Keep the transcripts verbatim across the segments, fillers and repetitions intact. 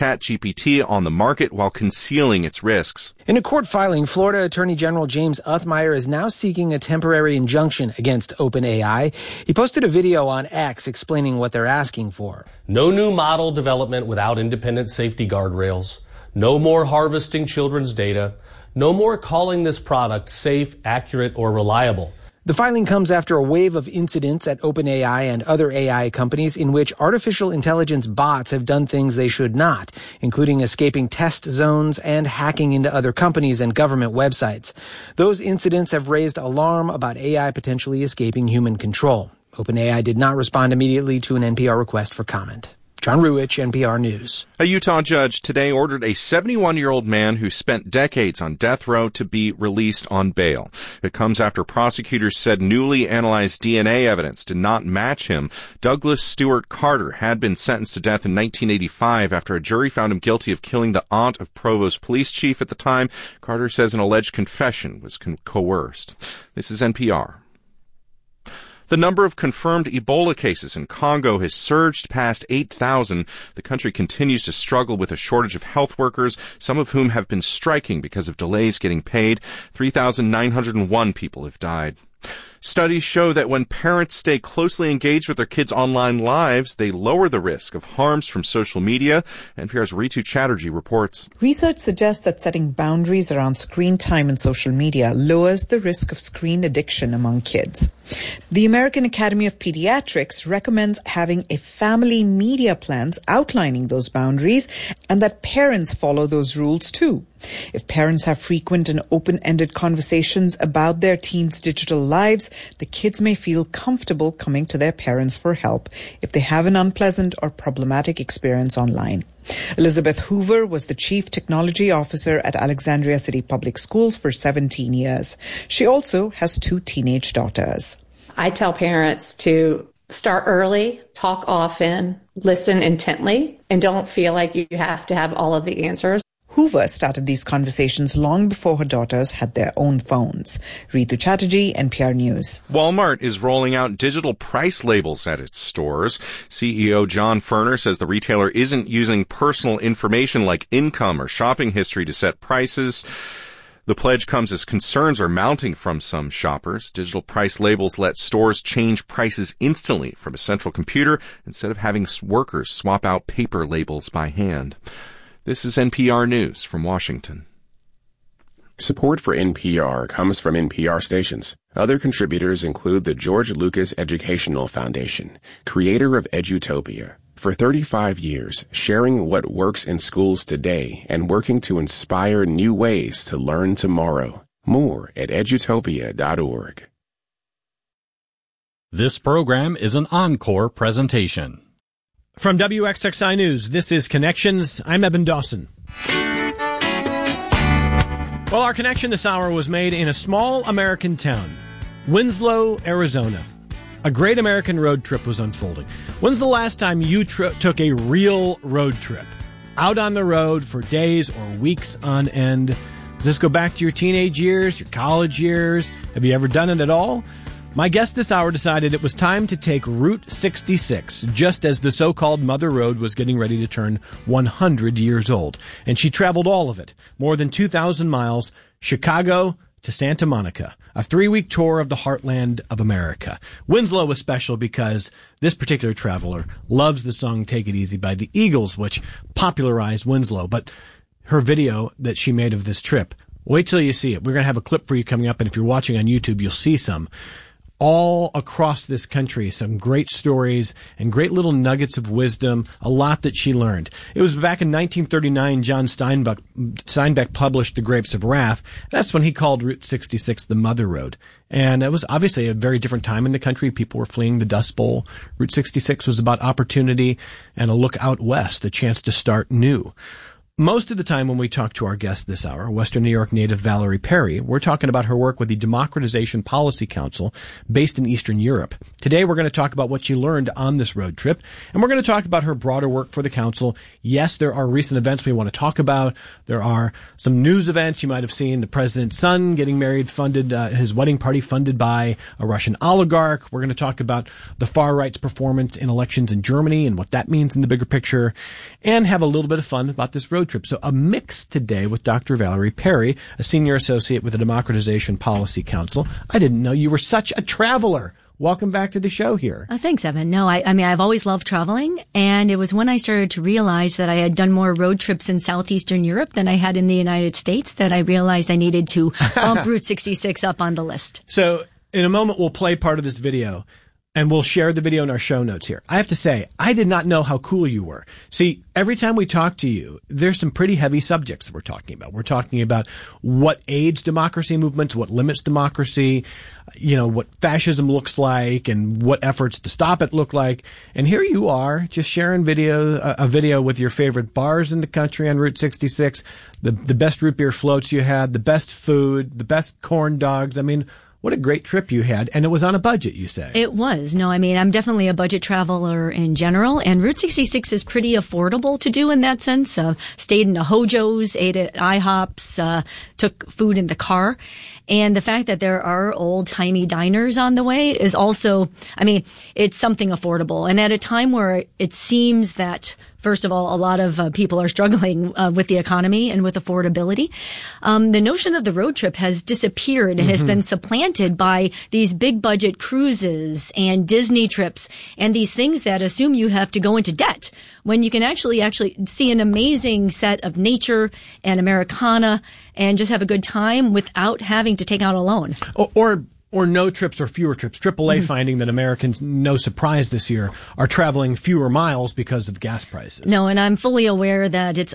ChatGPT on the market while concealing its risks. In a court filing, Florida Attorney General James Uthmeier is now seeking a temporary injunction against OpenAI. He posted a video on X explaining what they're asking for. No new model development without independent safety guardrails. No more harvesting children's data. No more calling this product safe, accurate, or reliable. The filing comes after a wave of incidents at OpenAI and other A I companies in which artificial intelligence bots have done things they should not, including escaping test zones and hacking into other companies and government websites. Those incidents have raised alarm about A I potentially escaping human control. OpenAI did not respond immediately to an N P R request for comment. John Ruwitch, N P R News. A Utah judge today ordered a seventy-one-year-old man who spent decades on death row to be released on bail. It comes after prosecutors said newly analyzed D N A evidence did not match him. Douglas Stewart Carter had been sentenced to death in nineteen eighty-five after a jury found him guilty of killing the aunt of Provo's police chief at the time. Carter says an alleged confession was con- coerced. This is N P R. The number of confirmed Ebola cases in Congo has surged past eight thousand. The country continues to struggle with a shortage of health workers, some of whom have been striking because of delays getting paid. three thousand nine hundred one people have died. Studies show that when parents stay closely engaged with their kids' online lives, they lower the risk of harms from social media. N P R's Ritu Chatterjee reports. Research suggests that setting boundaries around screen time and social media lowers the risk of screen addiction among kids. The American Academy of Pediatrics recommends having a family media plans outlining those boundaries and that parents follow those rules too. If parents have frequent and open-ended conversations about their teens' digital lives, the kids may feel comfortable coming to their parents for help if they have an unpleasant or problematic experience online. Elizabeth Hoover was the Chief Technology Officer at Alexandria City Public Schools for seventeen years. She also has two teenage daughters. I tell parents to start early, talk often, listen intently, and don't feel like you have to have all of the answers. Hoover started these conversations long before her daughters had their own phones. Ritu Chatterjee, N P R News. Walmart is rolling out digital price labels at its stores. C E O John Furner says the retailer isn't using personal information like income or shopping history to set prices. The pledge comes as concerns are mounting from some shoppers. Digital price labels let stores change prices instantly from a central computer instead of having workers swap out paper labels by hand. This is N P R News from Washington. Support for N P R comes from N P R stations. Other contributors include the George Lucas Educational Foundation, creator of Edutopia. For thirty-five years, sharing what works in schools today and working to inspire new ways to learn tomorrow. More at edutopia dot org. This program is an encore presentation. From W X X I News, this is Connections. I'm Eben Dawson. Well, our connection this hour was made in a small American town, Winslow, Arizona. A great American road trip was unfolding. When's the last time you tri- took a real road trip? Out on the road for days or weeks on end? Does this go back to your teenage years, your college years? Have you ever done it at all? My guest this hour decided it was time to take Route sixty-six, just as the so-called Mother Road was getting ready to turn one hundred years old. And she traveled all of it, more than two thousand miles, Chicago to Santa Monica, a three-week tour of the heartland of America. Winslow was special because this particular traveler loves the song Take It Easy by the Eagles, which popularized Winslow. But her video that she made of this trip, wait till you see it. We're going to have a clip for you coming up, and if you're watching on YouTube, you'll see some. All across this country, some great stories and great little nuggets of wisdom, a lot that she learned. It was back in nineteen thirty-nine, John Steinbeck, Steinbeck published The Grapes of Wrath. That's when he called Route sixty-six the Mother Road. And it was obviously a very different time in the country. People were fleeing the Dust Bowl. Route sixty-six was about opportunity and a look out west, a chance to start new. Most of the time when we talk to our guest this hour, Western New York native Valerie Perry, we're talking about her work with the Democratization Policy Council based in Eastern Europe. Today we're going to talk about what she learned on this road trip, and we're going to talk about her broader work for the council. Yes, there are recent events we want to talk about. There are some news events you might have seen. The president's son getting married, funded, uh, his wedding party funded by a Russian oligarch. We're going to talk about the far right's performance in elections in Germany and what that means in the bigger picture, and have a little bit of fun about this road trip. So a mix today with Doctor Valerie Perry, a senior associate with the Democratization Policy Council. I didn't know you were such a traveler. Welcome back to the show here. Uh, thanks, Evan. No, I, I mean, I've always loved traveling, and it was when I started to realize that I had done more road trips in southeastern Europe than I had in the United States that I realized I needed to bump Route sixty-six up on the list. So in a moment, we'll play part of this video. And we'll share the video in our show notes here. I have to say, I did not know how cool you were. See, every time we talk to you, there's some pretty heavy subjects that we're talking about. We're talking about what aids democracy movements, what limits democracy, you know, what fascism looks like, and what efforts to stop it look like. And here you are, just sharing video, a, a video with your favorite bars in the country on Route sixty-six, the the best root beer floats you had, the best food, the best corn dogs. I mean, what a great trip you had, and it was on a budget, you say. It was. No, I mean, I'm definitely a budget traveler in general, and Route sixty-six is pretty affordable to do in that sense. Uh, stayed in a Hojo's, ate at IHOPs, uh, took food in the car. And the fact that there are old-timey diners on the way is also, I mean, it's something affordable. And at a time where it seems that, first of all, a lot of uh, people are struggling uh, with the economy and with affordability, um, the notion of the road trip has disappeared and mm-hmm. has been supplanted by these big-budget cruises and Disney trips and these things that assume you have to go into debt when you can actually actually see an amazing set of nature and Americana and just have a good time without having to take out a loan. Or, or Or no trips or fewer trips. triple A mm-hmm. finding that Americans, no surprise this year, are traveling fewer miles because of gas prices. No, and I'm fully aware that it's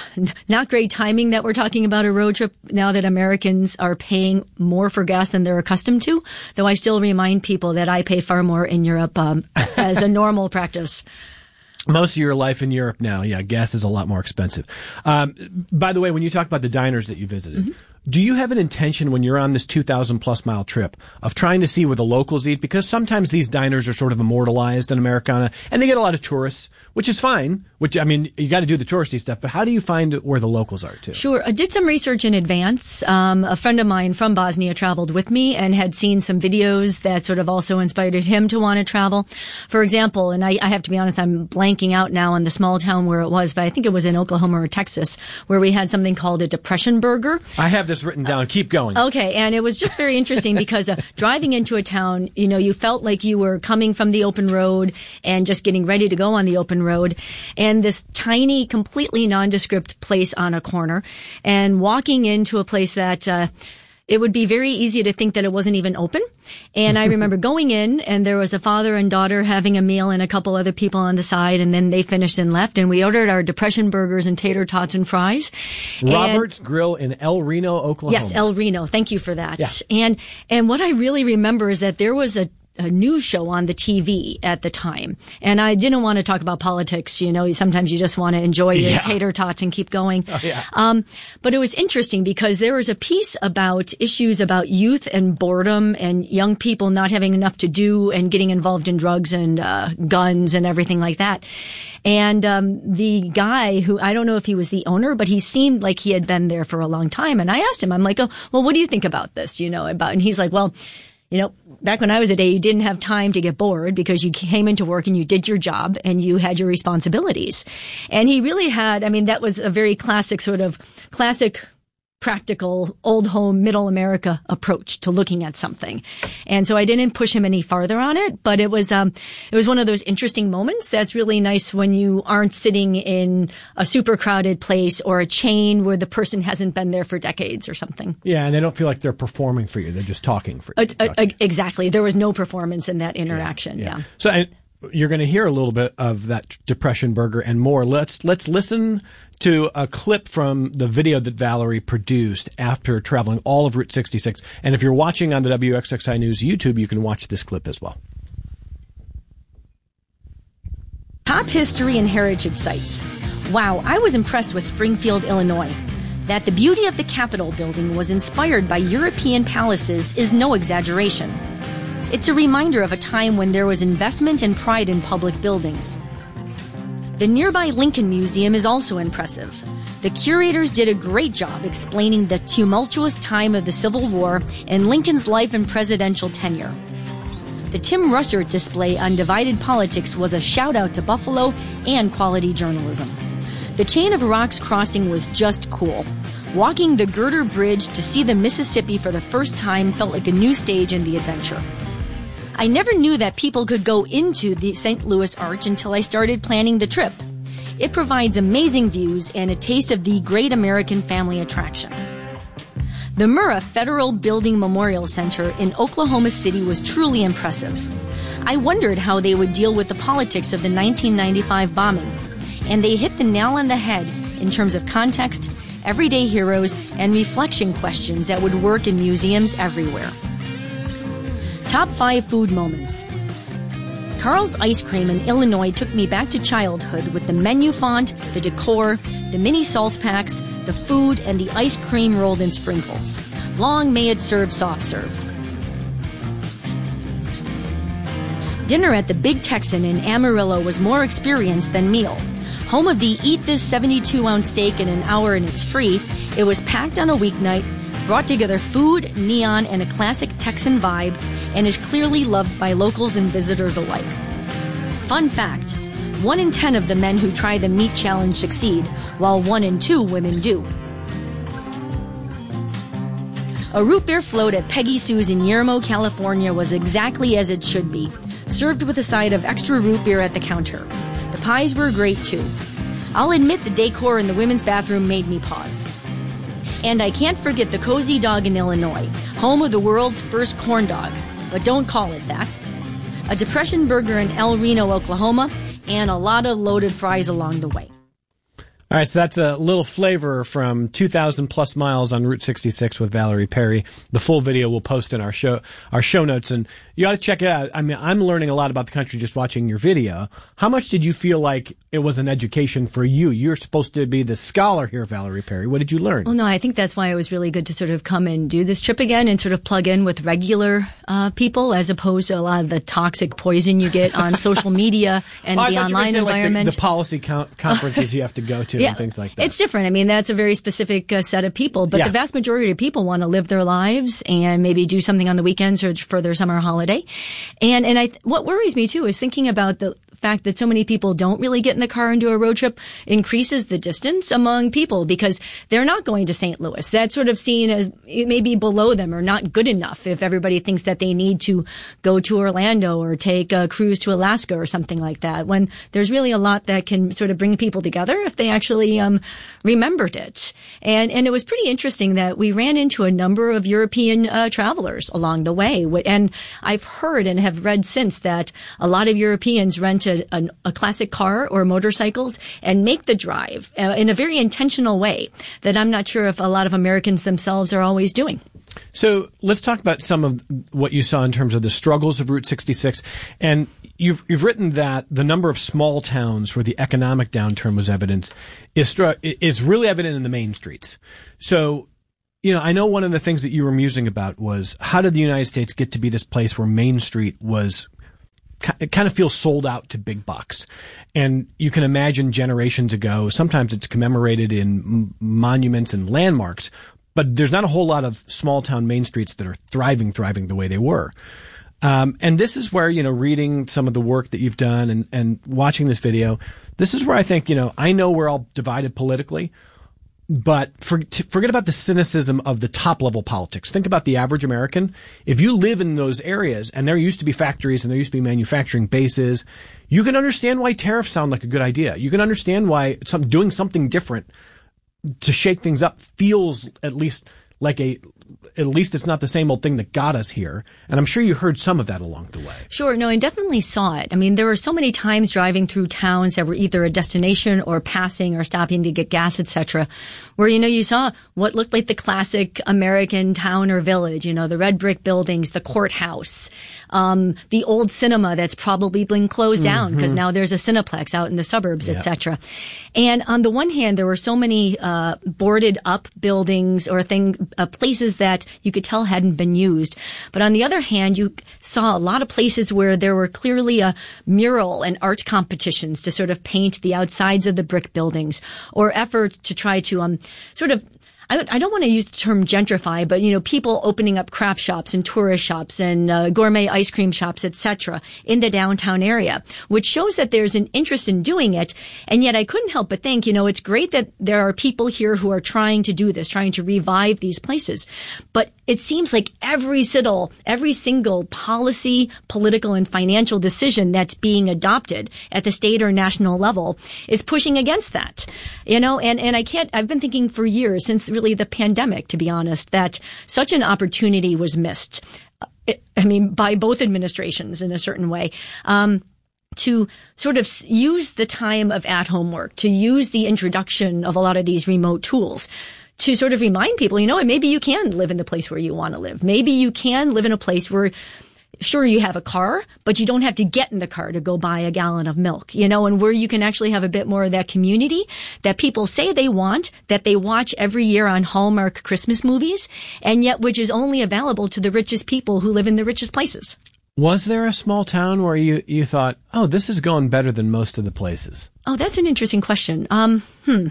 not great timing that we're talking about a road trip now that Americans are paying more for gas than they're accustomed to, though I still remind people that I pay far more in Europe um, as a normal practice. Most of your life in Europe now, yeah, gas is a lot more expensive. Um, by the way, when you talk about the diners that you visited, mm-hmm. do you have an intention when you're on this two thousand plus mile trip of trying to see where the locals eat? Because sometimes these diners are sort of immortalized in Americana, and they get a lot of tourists, which is fine. Which, I mean, you got to do the touristy stuff, but how do you find where the locals are, too? Sure. I did some research in advance. Um, a friend of mine from Bosnia traveled with me and had seen some videos that sort of also inspired him to want to travel. For example, and I, I have to be honest, I'm blanking out now on the small town where it was, but I think it was in Oklahoma or Texas, where we had something called a depression burger. I have this written down. Keep going. Okay. And it was just very interesting because uh, driving into a town, you know, you felt like you were coming from the open road and just getting ready to go on the open road. And this tiny, completely nondescript place on a corner, and walking into a place that uh, it would be very easy to think that it wasn't even open. And I remember going in, and there was a father and daughter having a meal and a couple other people on the side, and then they finished and left, and we ordered our depression burgers and tater tots and fries. Robert's and, Grill in El Reno, Oklahoma. Yes, El Reno. Thank you for that. Yeah. And and what I really remember is that there was a a news show on the T V at the time. And I didn't want to talk about politics. You know, sometimes you just want to enjoy your yeah. tater tots and keep going. Oh, yeah. Um, but it was interesting because there was a piece about issues about youth and boredom and young people not having enough to do and getting involved in drugs and uh, guns and everything like that. And um, the guy who, I don't know if he was the owner, but he seemed like he had been there for a long time. And I asked him, I'm like, oh, well, what do you think about this? You know, about, and he's like, well, you know, back when I was a day, you didn't have time to get bored because you came into work and you did your job and you had your responsibilities. And he really had, I mean, that was a very classic sort of classic practical old home middle America approach to looking at something. And so I didn't push him any farther on it, but it was um it was one of those interesting moments that's really nice when you aren't sitting in a super crowded place or a chain where the person hasn't been there for decades or something. Yeah, and they don't feel like they're performing for you. They're just talking for you. Uh, uh, exactly. There was no performance in that interaction. Yeah. yeah. yeah. So and you're going to hear a little bit of that depression burger and more. Let's let's listen to a clip from the video that Valerie produced after traveling all of Route sixty-six. And if you're watching on the W X X I News YouTube, you can watch this clip as well. Top history and heritage sites. Wow, I was impressed with Springfield, Illinois. That the beauty of the Capitol building was inspired by European palaces is no exaggeration. It's a reminder of a time when there was investment and pride in public buildings. The nearby Lincoln Museum is also impressive. The curators did a great job explaining the tumultuous time of the Civil War and Lincoln's life and presidential tenure. The Tim Russert display on divided politics was a shout-out to Buffalo and quality journalism. The chain of rocks crossing was just cool. Walking the Girder Bridge to see the Mississippi for the first time felt like a new stage in the adventure. I never knew that people could go into the Saint Louis Arch until I started planning the trip. It provides amazing views and a taste of the great American family attraction. The Murrah Federal Building Memorial Center in Oklahoma City was truly impressive. I wondered how they would deal with the politics of the nineteen ninety-five bombing. And they hit the nail on the head in terms of context, everyday heroes, and reflection questions that would work in museums everywhere. Top five food moments. Carl's Ice Cream in Illinois took me back to childhood with the menu font, the decor, the mini salt packs, the food, and the ice cream rolled in sprinkles. Long may it serve soft serve. Dinner at the Big Texan in Amarillo was more experience than meal. Home of the Eat This seventy-two ounce steak in an hour and it's free, it was packed on a weeknight, brought together food, neon, and a classic Texan vibe, and is clearly loved by locals and visitors alike. Fun fact, one in ten of the men who try the meat challenge succeed, while one in two women do. A root beer float at Peggy Sue's in Yermo, California was exactly as it should be, served with a side of extra root beer at the counter. The pies were great too. I'll admit the decor in the women's bathroom made me pause. And I can't forget the Cozy Dog in Illinois, home of the world's first corn dog, but don't call it that. A Depression Burger in El Reno, Oklahoma, and a lot of loaded fries along the way. All right, so that's a little flavor from two thousand plus miles on Route sixty-six with Valerie Perry. The full video we'll post in our show our show notes, and you ought to check it out. I mean, I'm learning a lot about the country just watching your video. How much did you feel like it was an education for you? You're supposed to be the scholar here, Valerie Perry. What did you learn? Well, no, I think that's why it was really good to sort of come and do this trip again and sort of plug in with regular uh, people as opposed to a lot of the toxic poison you get on social media and well, the online environment. Like the, the policy con- conferences you have to go to yeah, and things like that. It's different. I mean, that's a very specific uh, set of people, but yeah. The vast majority of people want to live their lives and maybe do something on the weekends or for their summer holiday. And and I what worries me too is thinking about the fact that so many people don't really get in the car and do a road trip increases the distance among people because they're not going to Saint Louis. That's sort of seen as it may be below them or not good enough if everybody thinks that they need to go to Orlando or take a cruise to Alaska or something like that, when there's really a lot that can sort of bring people together if they actually um remembered it. And and it was pretty interesting that we ran into a number of European uh, travelers along the way. And I've heard and have read since that a lot of Europeans rent a, a, a classic car or motorcycles and make the drive uh, in a very intentional way that I'm not sure if a lot of Americans themselves are always doing. So let's talk about some of what you saw in terms of the struggles of Route sixty-six. And you've you've written that the number of small towns where the economic downturn was evident is is really evident in the main streets. So, you know, I know one of the things that you were musing about was how did the United States get to be this place where Main Street was it kind of feels sold out to big bucks. And you can imagine generations ago, sometimes it's commemorated in m- monuments and landmarks, but there's not a whole lot of small town main streets that are thriving, thriving the way they were. Um, and this is where, you know, reading some of the work that you've done and, and watching this video, this is where I think, you know, I know we're all divided politically, but for, forget about the cynicism of the top level politics. Think about the average American. If you live in those areas and there used to be factories and there used to be manufacturing bases, you can understand why tariffs sound like a good idea. You can understand why some, doing something different to shake things up feels at least like a at least it's not the same old thing that got us here. And I'm sure you heard some of that along the way. Sure. No, I definitely saw it. I mean, there were so many times driving through towns that were either a destination or passing or stopping to get gas, et cetera, where, you know, you saw what looked like the classic American town or village, you know, the red brick buildings, the courthouse, um, the old cinema that's probably been closed mm-hmm. down because now there's a Cineplex out in the suburbs, yeah. et cetera. And on the one hand, there were so many uh boarded up buildings or thing uh, places that you could tell hadn't been used. But on the other hand, you saw a lot of places where there were clearly a mural and art competitions to sort of paint the outsides of the brick buildings, or efforts to try to um sort of I, I don't want to use the term gentrify, but, you know, people opening up craft shops and tourist shops and uh, gourmet ice cream shops, et cetera, in the downtown area, which shows that there's an interest in doing it. And yet I couldn't help but think, you know, it's great that there are people here who are trying to do this, trying to revive these places. But it seems like every single, every single policy, political, and financial decision that's being adopted at the state or national level is pushing against that. You know, and, and I can't, I've been thinking for years, since really the pandemic, to be honest, that such an opportunity was missed. I mean, by both administrations in a certain way. Um, to sort of use the time of at-home work, to use the introduction of a lot of these remote tools to sort of remind people, you know, and maybe you can live in the place where you want to live. Maybe you can live in a place where, sure, you have a car, but you don't have to get in the car to go buy a gallon of milk, you know, and where you can actually have a bit more of that community that people say they want, that they watch every year on Hallmark Christmas movies, and yet which is only available to the richest people who live in the richest places. Was there a small town where you, you thought, oh, this is going better than most of the places? Oh, that's an interesting question. Um, hmm.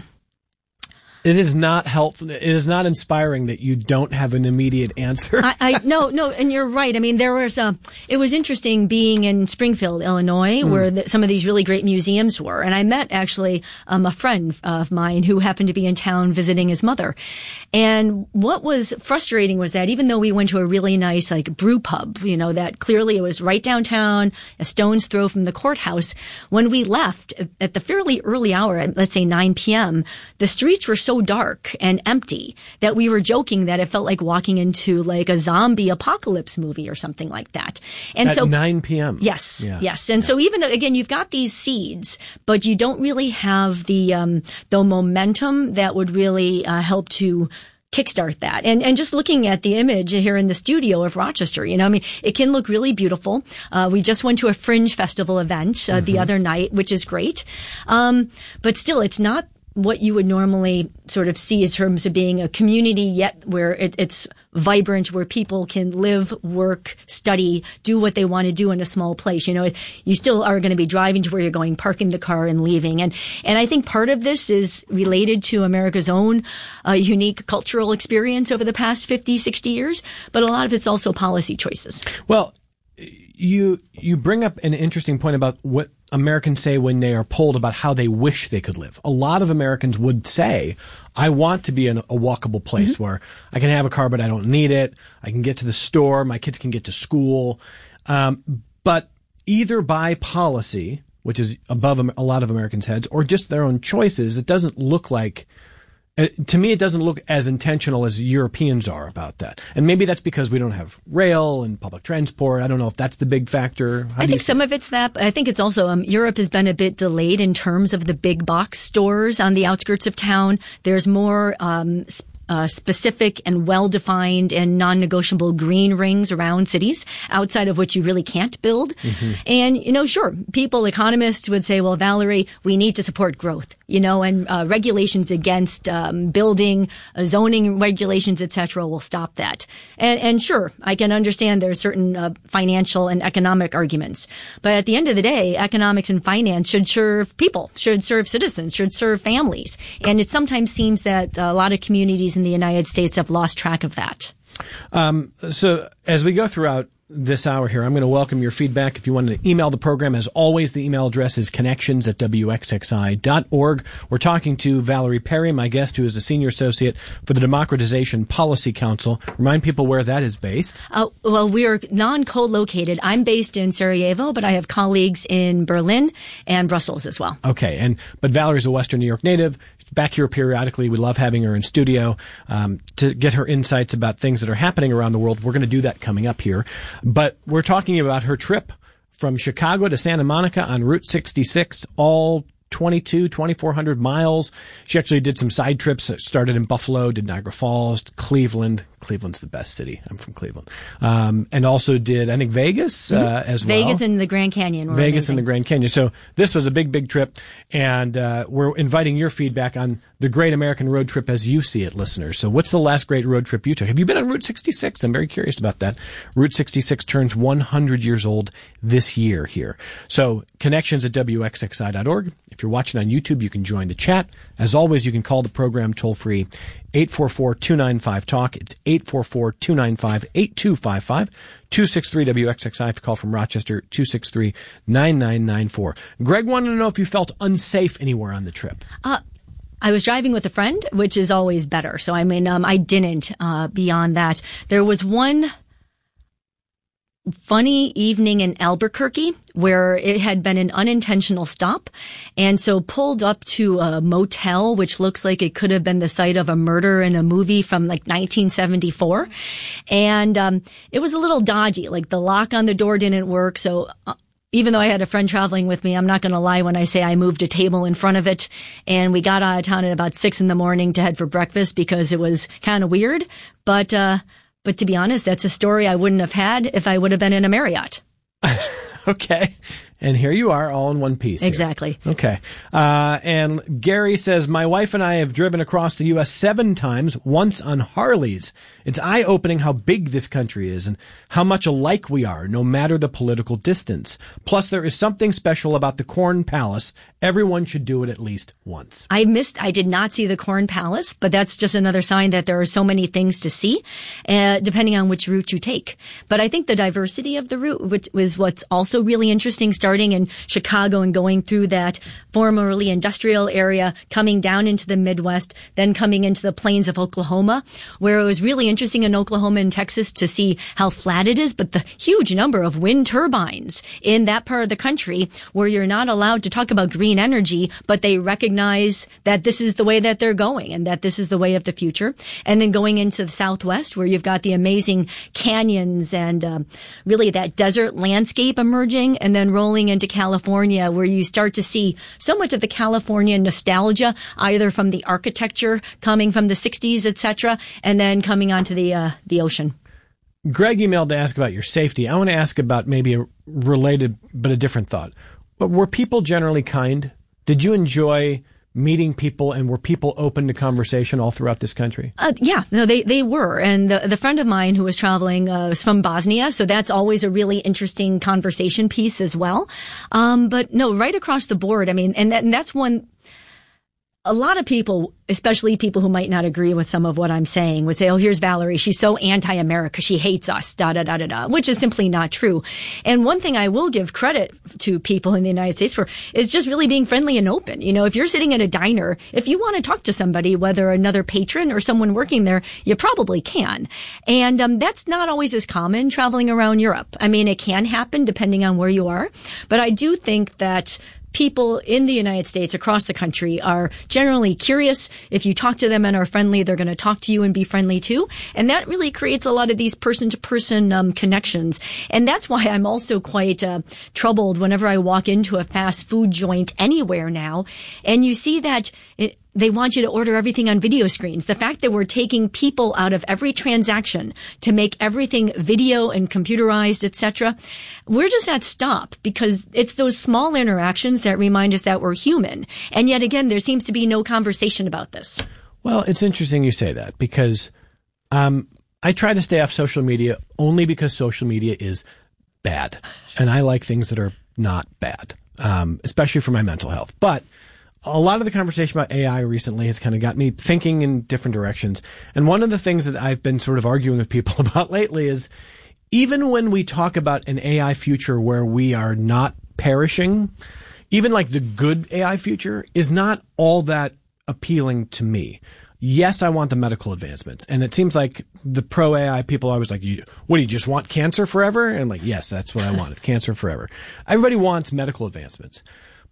It is not helpful. It is not inspiring that you don't have an immediate answer. I, I no, no, and you're right. I mean, there was a. It was interesting being in Springfield, Illinois, mm. where the, some of these really great museums were, and I met actually um, a friend of mine who happened to be in town visiting his mother. And what was frustrating was that even though we went to a really nice like brew pub, you know, that clearly it was right downtown, a stone's throw from the courthouse, when we left at the fairly early hour, let's say nine p.m., the streets were so dark and empty that we were joking that it felt like walking into like a zombie apocalypse movie or something like that. And At so nine p.m. Yes, yeah. yes. And yeah. so even again, you've got these seeds, but you don't really have the um, the momentum that would really uh, help to kickstart that. And and just looking at the image here in the studio of Rochester, you know, I mean, it can look really beautiful. Uh, we just went to a Fringe Festival event uh, mm-hmm. the other night, which is great. Um, but still, it's not what you would normally sort of see in terms of being a community yet where it, it's vibrant, where people can live, work, study, do what they want to do in a small place. You know, you still are going to be driving to where you're going, parking the car and leaving. And, and I think part of this is related to America's own uh, unique cultural experience over the past fifty, sixty years, but a lot of it's also policy choices. Well, you, you bring up an interesting point about what Americans say when they are polled about how they wish they could live. A lot of Americans would say, I want to be in a walkable place mm-hmm. where I can have a car, but I don't need it. I can get to the store. My kids can get to school. Um, but either by policy, which is above a lot of Americans' heads, or just their own choices, it doesn't look like Uh, to me, it doesn't look as intentional as Europeans are about that. And maybe that's because we don't have rail and public transport. I don't know if that's the big factor. How I think some of it's that, but I think it's also, um, Europe has been a bit delayed in terms of the big box stores on the outskirts of town. There's more, um, sp- Uh, specific and well-defined and non-negotiable green rings around cities outside of which you really can't build. Mm-hmm. And, you know, sure, people, economists would say, well, Valerie, we need to support growth, you know, and uh, regulations against um, building, uh, zoning regulations, et cetera, will stop that. And, and sure, I can understand there are certain uh, financial and economic arguments. But at the end of the day, economics and finance should serve people, should serve citizens, should serve families. And it sometimes seems that a lot of communities in the United States have lost track of that. Um, so as we go throughout this hour here, I'm going to welcome your feedback. If you want to email the program, as always, the email address is connections at w x x i dot org. We're talking to Valerie Perry, my guest, who is a senior associate for the Democratization Policy Council. Remind people where that is based. Uh, well, we are non-co-located. I'm based in Sarajevo, but I have colleagues in Berlin and Brussels as well. Okay, and but Valerie's a Western New York native. back here periodically. We love having her in studio um, to get her insights about things that are happening around the world. We're going to do that coming up here. But we're talking about her trip from Chicago to Santa Monica on Route sixty-six, all twenty-two, twenty-four hundred miles. She actually did some side trips. Started in Buffalo, did Niagara Falls, Cleveland. Cleveland's the best city. I'm from Cleveland. Um, and also did, I think, Vegas uh, mm-hmm. as well. Vegas and the Grand Canyon. Were Vegas amazing. and the Grand Canyon. So this was a big, big trip. And uh, we're inviting your feedback on the great American road trip as you see it, listeners. So what's the last great road trip you took? Have you been on Route sixty-six? I'm very curious about that. Route sixty-six turns one hundred years old this year here. So connections at W X X I dot org. If you're watching on YouTube, you can join the chat. As always, you can call the program toll-free, eight four four, two nine five, talk. It's eight four four, two nine five, eight two five five, two six three W X X I. If you call from Rochester, two six three, nine nine nine four. Greg wanted to know if you felt unsafe anywhere on the trip. Uh, I was driving with a friend, which is always better. So, I mean, um, I didn't, uh, beyond that. There was one funny evening in Albuquerque where it had been an unintentional stop, and so pulled up to a motel which looks like it could have been the site of a murder in a movie from like nineteen seventy-four, and um it was a little dodgy. Like the lock on the door didn't work, so uh, even though I had a friend traveling with me, I'm not going to lie when I say I moved a table in front of it, and we got out of town at about six in the morning to head for breakfast because it was kind of weird, but uh But to be honest, that's a story I wouldn't have had if I would have been in a Marriott. Okay. And here you are, all in one piece. Exactly. Here. Okay. Uh, and Gary says, my wife and I have driven across the U S seven times, once on Harleys. It's eye-opening how big this country is and how much alike we are, no matter the political distance. Plus, there is something special about the Corn Palace. Everyone should do it at least once. I missed, I did not see the Corn Palace, but that's just another sign that there are so many things to see, uh, depending on which route you take. But I think the diversity of the route, which was what's also really interesting, starting in Chicago and going through that formerly industrial area, coming down into the Midwest, then coming into the plains of Oklahoma, where it was really interesting in Oklahoma and Texas to see how flat it is, but the huge number of wind turbines in that part of the country where you're not allowed to talk about green energy, but they recognize that this is the way that they're going and that this is the way of the future. And then going into the Southwest where you've got the amazing canyons and um, really that desert landscape emerging, and then rolling into California where you start to see so much of the California nostalgia, either from the architecture coming from the sixties, et cetera, and then coming onto the uh, the ocean. Greg emailed to ask about your safety. I want to ask about maybe a related but a different thought. Were people generally kind? Did you enjoy meeting people, and were people open to conversation all throughout this country? Uh, yeah, no, they, they were. And the, the friend of mine who was traveling, uh, was from Bosnia. So that's always a really interesting conversation piece as well. Um, but no, right across the board. I mean, and, that, and that's one, a lot of people, especially people who might not agree with some of what I'm saying, would say, oh, here's Valerie. She's so anti-America. She hates us, da, da, da, da, da, which is simply not true. And one thing I will give credit to people in the United States for is just really being friendly and open. You know, if you're sitting at a diner, if you want to talk to somebody, whether another patron or someone working there, you probably can. And um, that's not always as common traveling around Europe. I mean, it can happen depending on where you are. But I do think that people in the United States across the country are generally curious. If you talk to them and are friendly, they're going to talk to you and be friendly too. And that really creates a lot of these person-to-person um, connections. And that's why I'm also quite uh, troubled whenever I walk into a fast food joint anywhere now, and you see that it, they want you to order everything on video screens. The fact that we're taking people out of every transaction to make everything video and computerized, et cetera, we're just at stop, because it's those small interactions that remind us that we're human. And yet again, there seems to be no conversation about this. Well, it's interesting you say that, because um, I try to stay off social media only because social media is bad. And I like things that are not bad, um, especially for my mental health. But a lot of the conversation about A I recently has kind of got me thinking in different directions. And one of the things that I've been sort of arguing with people about lately is, even when we talk about an A I future where we are not perishing, even like the good A I future is not all that appealing to me. Yes, I want the medical advancements. And it seems like the pro-A I people are always like, you, what do you just want, cancer forever? And I'm like, yes, that's what I want. It's cancer forever. Everybody wants medical advancements.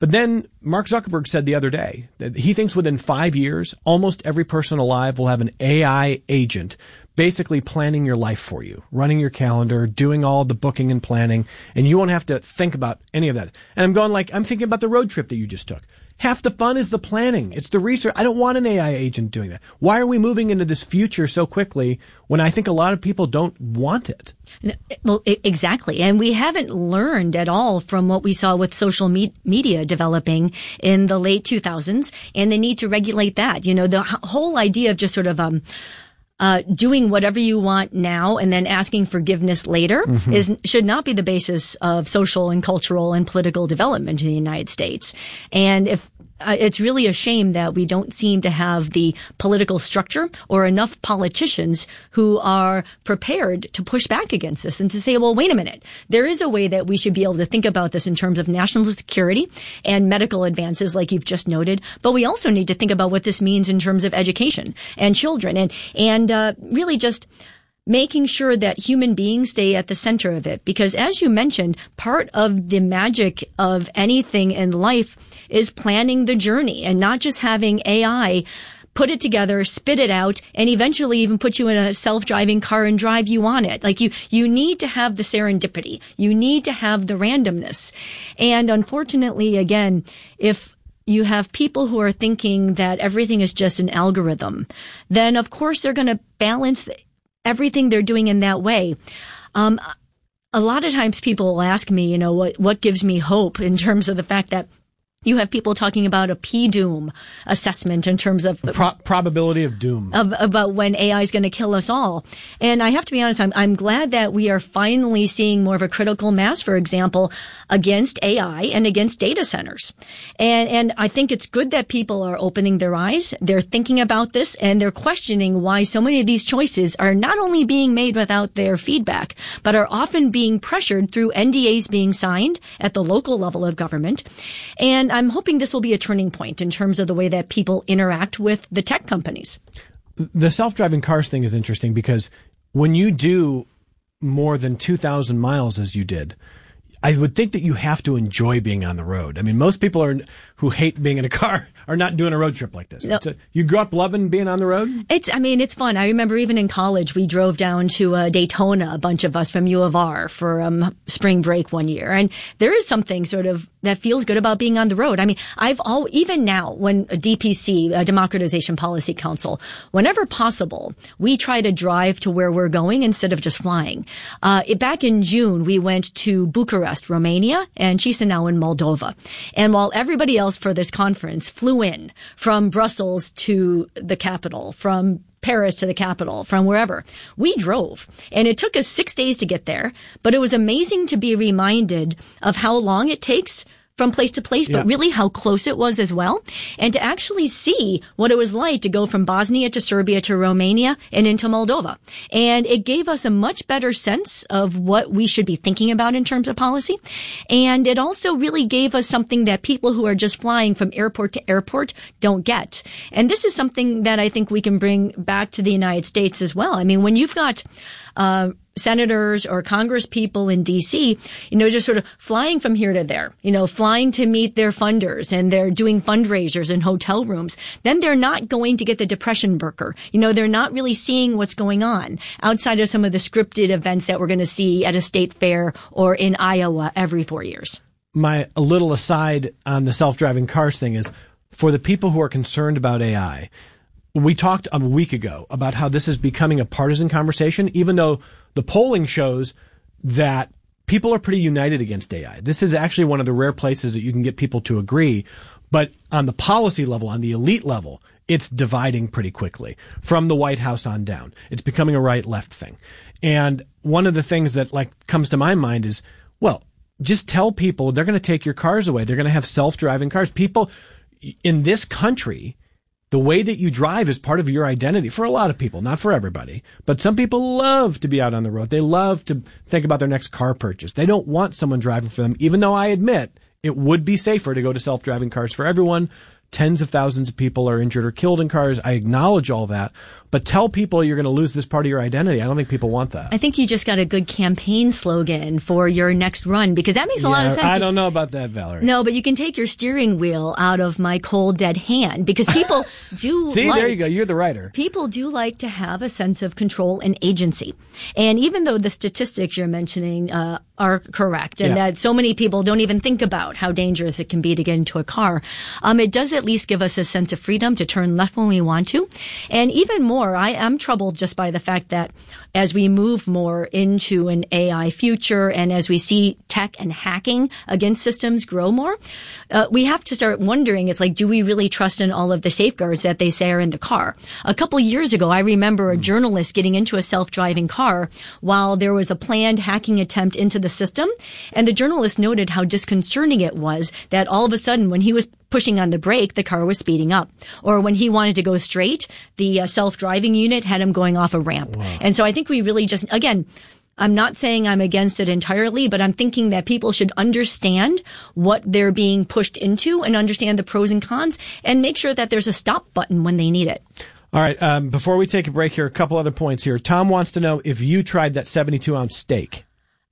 But then Mark Zuckerberg said the other day that he thinks within five years, almost every person alive will have an A I agent basically planning your life for you, running your calendar, doing all the booking and planning, and you won't have to think about any of that. And I'm going like, I'm thinking about the road trip that you just took. Half the fun is the planning. It's the research. I don't want an A I agent doing that. Why are we moving into this future so quickly when I think a lot of people don't want it? Well, exactly. And we haven't learned at all from what we saw with social me- media developing in the late two thousands, and the need to regulate that. You know, the whole idea of just sort of, um, Uh, doing whatever you want now and then asking forgiveness later mm-hmm. is should not be the basis of social and cultural and political development in the United States. And if uh, it's really a shame that we don't seem to have the political structure or enough politicians who are prepared to push back against this and to say, well, wait a minute, there is a way that we should be able to think about this in terms of national security and medical advances, like you've just noted. But we also need to think about what this means in terms of education and children and, and, uh, really just making sure that human beings stay at the center of it. Because as you mentioned, part of the magic of anything in life is planning the journey and not just having A I put it together, spit it out, and eventually even put you in a self-driving car and drive you on it. Like you, you need to have the serendipity. You need to have the randomness. And unfortunately, again, if you have people who are thinking that everything is just an algorithm, then of course they're going to balance everything they're doing in that way. Um, a lot of times people will ask me, you know, what, what gives me hope in terms of the fact that you have people talking about a P-doom assessment in terms of Pro- probability of doom of, about when A I is going to kill us all. And I have to be honest, I'm, I'm glad that we are finally seeing more of a critical mass, for example, against A I and against data centers. And, and I think it's good that people are opening their eyes. They're thinking about this and they're questioning why so many of these choices are not only being made without their feedback, but are often being pressured through N D As being signed at the local level of government. And I'm hoping this will be a turning point in terms of the way that people interact with the tech companies. The self-driving cars thing is interesting because when you do more than two thousand miles as you did, I would think that you have to enjoy being on the road. I mean, most people are who hate being in a car are not doing a road trip like this. No. So you grew up loving being on the road? It's, I mean, it's fun. I remember even in college, we drove down to uh, Daytona, a bunch of us from U of R for um, spring break one year. And there is something sort of that feels good about being on the road. I mean, I've all, even now when a D P C, a Democratization Policy Council, whenever possible, we try to drive to where we're going instead of just flying. Uh, it, back in June, we went to Bucharest, Romania, and Chisinau in Moldova. And while everybody else for this conference flew in from Brussels to the capital, from Paris to the capital, from wherever, we drove. And it took us six days to get there, but it was amazing to be reminded of how long it takes from place to place, but yeah. really how close it was as well. And to actually see what it was like to go from Bosnia to Serbia to Romania and into Moldova. And it gave us a much better sense of what we should be thinking about in terms of policy. And it also really gave us something that people who are just flying from airport to airport don't get. And this is something that I think we can bring back to the United States as well. I mean, when you've got, uh, senators or Congress people in D C, you know, just sort of flying from here to there, you know, flying to meet their funders and they're doing fundraisers in hotel rooms, then they're not going to get the depression burger. You know, they're not really seeing what's going on outside of some of the scripted events that we're going to see at a state fair or in Iowa every four years. My a little aside on the self-driving cars thing is for the people who are concerned about A I, we talked a week ago about how this is becoming a partisan conversation, even though the polling shows that people are pretty united against A I. This is actually one of the rare places that you can get people to agree. But on the policy level, on the elite level, it's dividing pretty quickly from the White House on down. It's becoming a right-left thing. And one of the things that like comes to my mind is, well, just tell people they're going to take your cars away. They're going to have self-driving cars. People in this country, the way that you drive is part of your identity for a lot of people, not for everybody. But some people love to be out on the road. They love to think about their next car purchase. They don't want someone driving for them, even though I admit it would be safer to go to self-driving cars for everyone. Tens of thousands of people are injured or killed in cars. I acknowledge all that. But tell people you're going to lose this part of your identity. I don't think people want that. I think you just got a good campaign slogan for your next run, because that makes a yeah, lot of sense. I don't know about that, Valerie. No, but you can take your steering wheel out of my cold, dead hand, because people do See, like, there you go. You're the writer. People do like to have a sense of control and agency. And even though the statistics you're mentioning uh, are correct, and yeah. that so many people don't even think about how dangerous it can be to get into a car, um, it does at least give us a sense of freedom to turn left when we want to. And even more, I am troubled just by the fact that as we move more into an A I future and as we see tech and hacking against systems grow more, uh, we have to start wondering, it's like, do we really trust in all of the safeguards that they say are in the car? A couple years ago, I remember a journalist getting into a self-driving car while there was a planned hacking attempt into the system. And the journalist noted how disconcerting it was that all of a sudden, when he was pushing on the brake, the car was speeding up. Or when he wanted to go straight, the uh, self-driving unit had him going off a ramp. Wow. And so I think we really just, again, I'm not saying I'm against it entirely, but I'm thinking that people should understand what they're being pushed into and understand the pros and cons and make sure that there's a stop button when they need it. All right. Um, before we take a break here, a couple other points here. Tom wants to know if you tried that seventy-two ounce steak.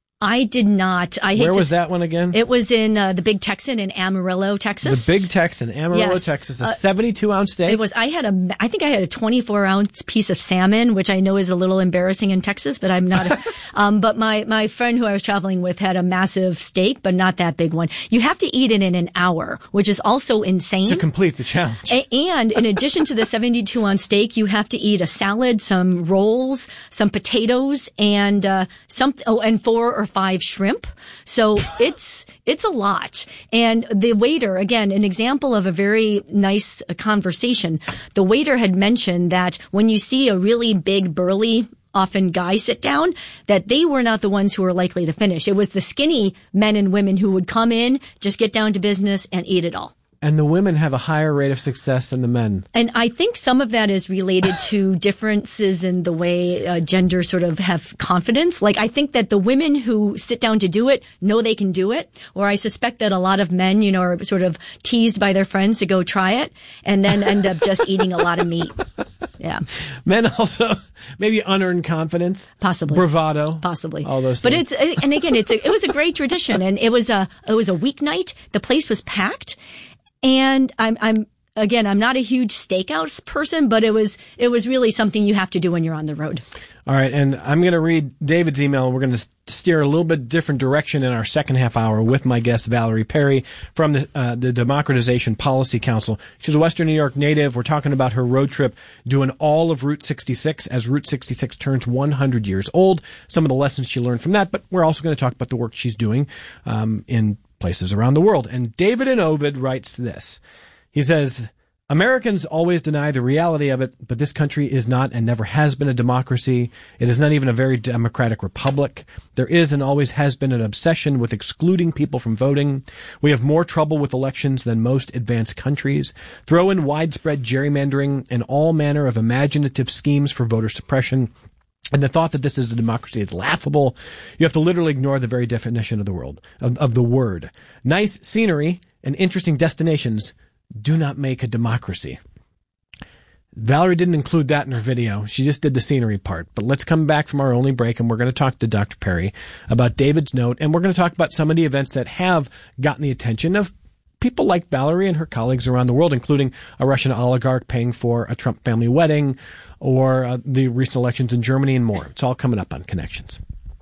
I did not. I hate Where to was that one again? It was in uh, the Big Texan in Amarillo, Texas. The Big Texan, Amarillo, yes. Texas. A uh, seventy-two ounce steak? It was. I had a. I think I had a twenty-four ounce piece of salmon, which I know is a little embarrassing in Texas, but I'm not. A, um, but my my friend who I was traveling with had a massive steak, but not that big one. You have to eat it in an hour, which is also insane. To complete the challenge. A- and in addition to the seventy-two ounce steak, you have to eat a salad, some rolls, some potatoes, and uh, some. Oh, and four or five shrimp. So it's, it's a lot. And the waiter, again, an example of a very nice conversation. The waiter had mentioned that when you see a really big, burly, often guy sit down, that they were not the ones who were likely to finish. It was the skinny men and women who would come in, just get down to business and eat it all. And the women have a higher rate of success than the men. And I think some of that is related to differences in the way uh, gender sort of have confidence. Like, I think that the women who sit down to do it know they can do it. Or I suspect that a lot of men, you know, are sort of teased by their friends to go try it and then end up just eating a lot of meat. Yeah. Men also, maybe unearned confidence. Possibly. Bravado. Possibly. All those but things. But it's, and again, it's a, it was a great tradition. And it was a, it was a weeknight. The place was packed. And I'm, I'm, again, I'm not a huge stakeout person, but it was, it was really something you have to do when you're on the road. All right. And I'm going to read David's email. We're going to steer a little bit different direction in our second half hour with my guest, Valerie Perry from the, uh, the Democratization Policy Council. She's a Western New York native. We're talking about her road trip doing all of Route sixty-six as Route sixty-six turns one hundred years old. Some of the lessons she learned from that, but we're also going to talk about the work she's doing, um, in places around the world. And David in Ovid writes this. He says, Americans always deny the reality of it, but this country is not and never has been a democracy. It is not even a very democratic republic. There is and always has been an obsession with excluding people from voting. We have more trouble with elections than most advanced countries. Throw in widespread gerrymandering and all manner of imaginative schemes for voter suppression. And the thought that this is a democracy is laughable. You have to literally ignore the very definition of the world, of, of the word. Nice scenery and interesting destinations do not make a democracy. Valerie didn't include that in her video. She just did the scenery part. But let's come back from our only break, and we're going to talk to Doctor Perry about David's note, and we're going to talk about some of the events that have gotten the attention of people like Valerie and her colleagues around the world, including a Russian oligarch paying for a Trump family wedding, or uh, the recent elections in Germany, and more. It's all coming up on Connections.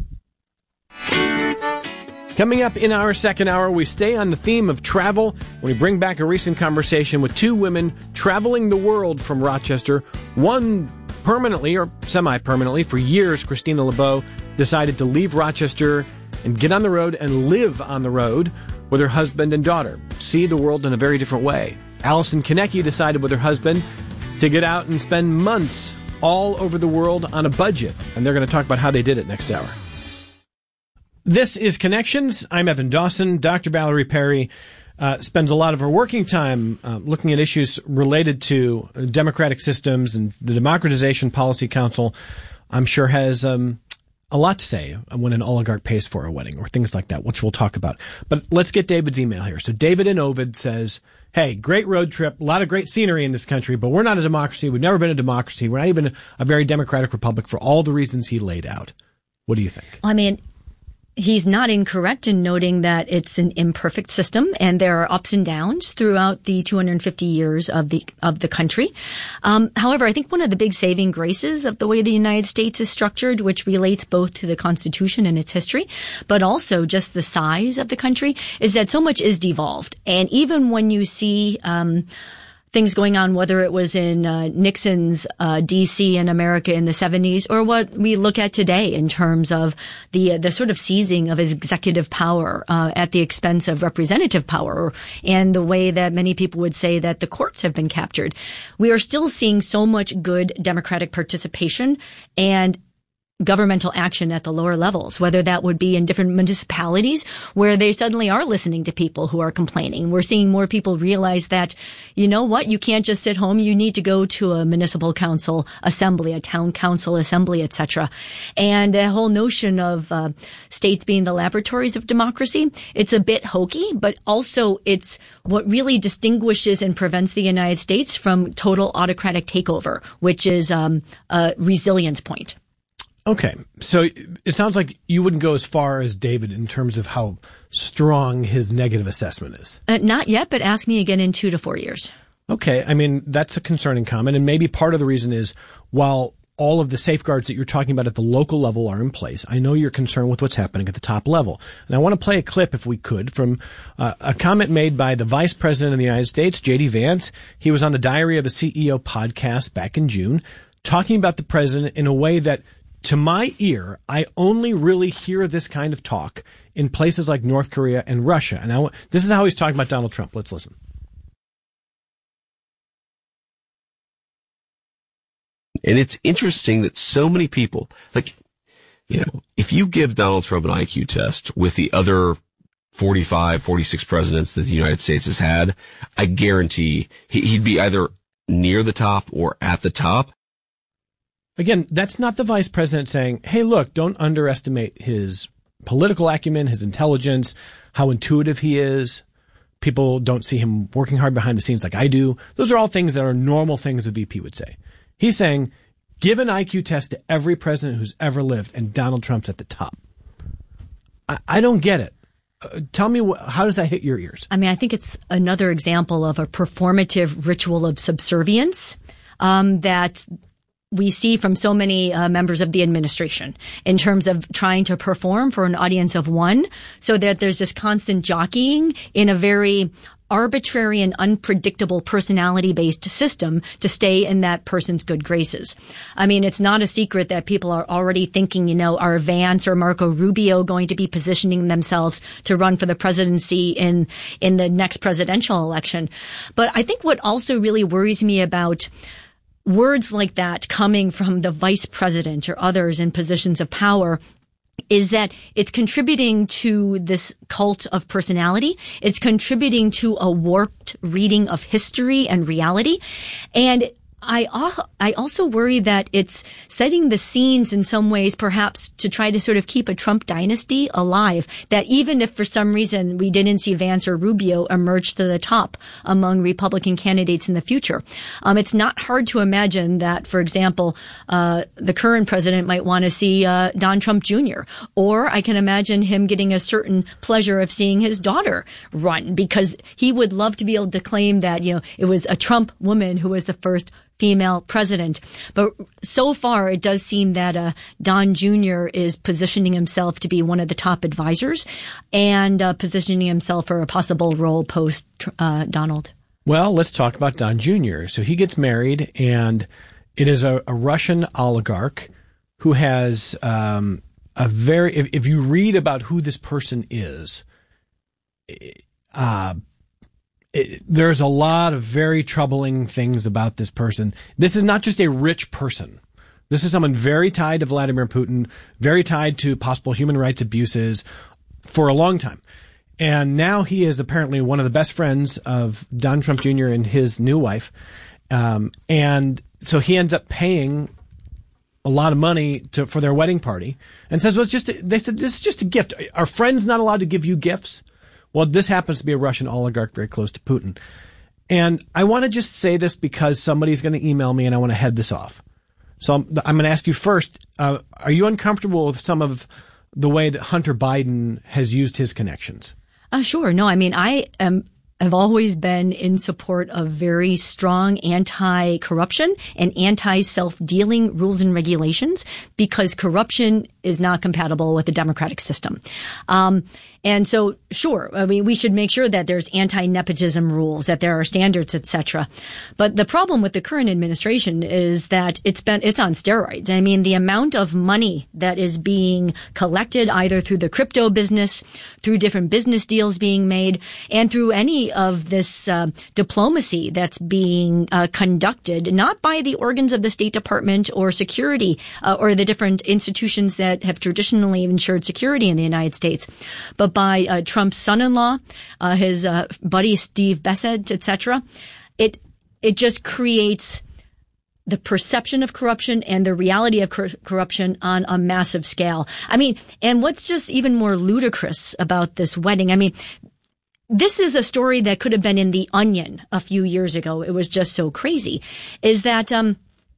Coming up in our second hour, we stay on the theme of travel when we bring back a recent conversation with two women traveling the world from Rochester. One permanently or semi-permanently. For years, Christina LeBeau decided to leave Rochester and get on the road and live on the road with her husband and daughter, see the world in a very different way. Allison Konecki decided with her husband to get out and spend months all over the world on a budget, and they're going to talk about how they did it next hour. This is Connections. I'm Evan Dawson. Doctor Valerie Perry uh, spends a lot of her working time uh, looking at issues related to democratic systems, and the Democratization Policy Council, I'm sure, has um, a lot to say when an oligarch pays for a wedding or things like that, which we'll talk about. But let's get David's email here. So David in Ovid says, hey, great road trip, a lot of great scenery in this country, but we're not a democracy. We've never been a democracy. We're not even a very democratic republic for all the reasons he laid out. What do you think? I mean, he's not incorrect in noting that it's an imperfect system and there are ups and downs throughout the two hundred fifty years of the of the country. Um, however, I think one of the big saving graces of the way the United States is structured, which relates both to the Constitution and its history, but also just the size of the country, is that so much is devolved. And even when you see um things going on, whether it was in uh, Nixon's uh, D C in America in the seventies, or what we look at today in terms of the uh, the sort of seizing of his executive power uh, at the expense of representative power, and the way that many people would say that the courts have been captured. We are still seeing so much good democratic participation and governmental action at the lower levels, whether that would be in different municipalities where they suddenly are listening to people who are complaining. We're seeing more people realize that, you know what, you can't just sit home. You need to go to a municipal council assembly, a town council assembly, et cetera. And the whole notion of uh, states being the laboratories of democracy, it's a bit hokey, but also it's what really distinguishes and prevents the United States from total autocratic takeover, which is um, a resilience point. Okay, so it sounds like you wouldn't go as far as David in terms of how strong his negative assessment is. Uh, not yet, but ask me again in two to four years. Okay, I mean, that's a concerning comment, and maybe part of the reason is while all of the safeguards that you're talking about at the local level are in place, I know you're concerned with what's happening at the top level. And I want to play a clip, if we could, from uh, a comment made by the Vice President of the United States, J D Vance. He was on the Diary of a C E O podcast back in June, talking about the president in a way that, to my ear, I only really hear this kind of talk in places like North Korea and Russia. And I, this is how he's talking about Donald Trump. Let's listen. And it's interesting that so many people, like, you know, if you give Donald Trump an I Q test with the other forty-five, forty-six presidents that the United States has had, I guarantee he, he'd be either near the top or at the top. Again, that's not the vice president saying, hey, look, don't underestimate his political acumen, his intelligence, how intuitive he is. People don't see him working hard behind the scenes like I do. Those are all things that are normal things a V P would say. He's saying, give an I Q test to every president who's ever lived, and Donald Trump's at the top. I, I don't get it. Uh, tell me, wh- how does that hit your ears? I mean, I think it's another example of a performative ritual of subservience um, that we see from so many uh, members of the administration in terms of trying to perform for an audience of one, so that there's this constant jockeying in a very arbitrary and unpredictable personality-based system to stay in that person's good graces. I mean, it's not a secret that people are already thinking, you know, are Vance or Marco Rubio going to be positioning themselves to run for the presidency in, in the next presidential election? But I think what also really worries me about words like that coming from the vice president or others in positions of power is that it's contributing to this cult of personality. It's contributing to a warped reading of history and reality. And I I also worry that it's setting the scenes in some ways, perhaps to try to sort of keep a Trump dynasty alive, that even if for some reason we didn't see Vance or Rubio emerge to the top among Republican candidates in the future, um, it's not hard to imagine that, for example, uh, the current president might want to see uh, Don Trump Junior Or I can imagine him getting a certain pleasure of seeing his daughter run, because he would love to be able to claim that, you know, it was a Trump woman who was the first female president. But so far, it does seem that uh, Don Junior is positioning himself to be one of the top advisors and uh, positioning himself for a possible role post uh, Donald. Well, let's talk about Don Junior So he gets married, and it is a, a Russian oligarch who has um, a very, if, if you read about who this person is, uh, It, there's a lot of very troubling things about this person. This is not just a rich person. This is someone very tied to Vladimir Putin, very tied to possible human rights abuses for a long time. And now he is apparently one of the best friends of Don Trump Junior and his new wife. Um, and so he ends up paying a lot of money to for their wedding party and says, well, it's just, a, they said, this is just a gift. Are friends not allowed to give you gifts? Well, this happens to be a Russian oligarch very close to Putin. And I want to just say this because somebody's going to email me and I want to head this off. So I'm, I'm going to ask you first, uh, are you uncomfortable with some of the way that Hunter Biden has used his connections? Uh, sure. No, I mean, I am, have always been in support of very strong anti-corruption and anti-self-dealing rules and regulations because corruption is not compatible with the democratic system. Um, and so, sure, I mean, we should make sure that there's anti-nepotism rules, that there are standards, et cetera. But the problem with the current administration is that it's been, it's on steroids. I mean, the amount of money that is being collected either through the crypto business, through different business deals being made, and through any of this uh, diplomacy that's being uh, conducted, not by the organs of the State Department or security uh, or the different institutions that have traditionally ensured security in the United States, but by uh, Trump's son-in-law, uh, his uh, buddy Steve Bessent, et cetera. It it just creates the perception of corruption and the reality of cor- corruption on a massive scale. I mean, and what's just even more ludicrous about this wedding? I mean, this is a story that could have been in The Onion a few years ago. It was just so crazy. Is that um.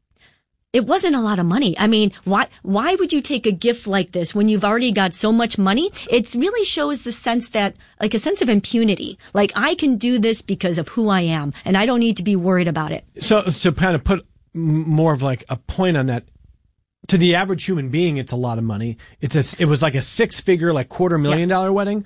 It wasn't a lot of money. I mean, why, why would you take a gift like this when you've already got so much money? It really shows the sense that, like a sense of impunity. Like, I can do this because of who I am and I don't need to be worried about it. So, so kind of put more of like a point on that. To the average human being, it's a lot of money. It's a, it was like a six figure, like quarter million yeah. dollar wedding.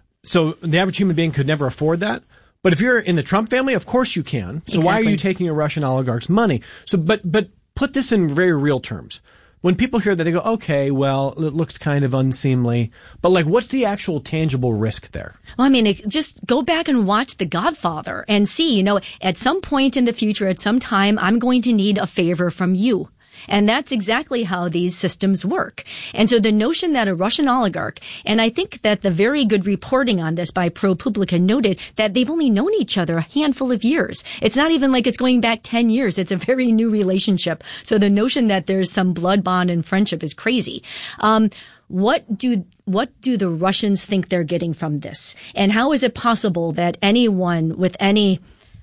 So the average human being could never afford that. But if you're in the Trump family, of course you can. So exactly. Why are you taking a Russian oligarch's money? So, but, but, put this in very real terms. When people hear that, they go, okay, well, it looks kind of unseemly. But, like, what's the actual tangible risk there? Well, I mean, it, just go back and watch The Godfather and see, you know, at some point in the future, at some time, I'm going to need a favor from you. And that's exactly how these systems work. And so the notion that a Russian oligarch, and I think that the very good reporting on this by ProPublica noted that they've only known each other a handful of years. It's not even like it's going back ten years. It's a very new relationship. So the notion that there's some blood bond and friendship is crazy. Um, what do What do the Russians think they're getting from this? And how is it possible that anyone with any